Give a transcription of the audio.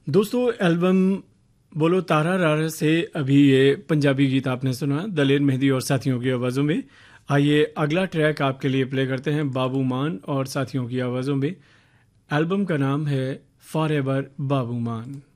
दोस्तों एल्बम बोलो तारा रारा से अभी ये पंजाबी गीत आपने सुना दलेर मेहंदी और साथियों की आवाज़ों में। आइए अगला ट्रैक आपके लिए प्ले करते हैं बाबू मान और साथियों की आवाज़ों में। एल्बम का नाम है फॉरएवर बाबू मान।